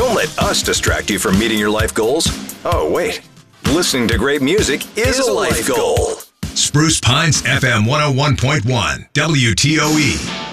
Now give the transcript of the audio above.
Don't let us distract you from meeting your life goals. Oh, wait. Listening to great music is a life goal. Spruce Pines FM 101.1 WTOE.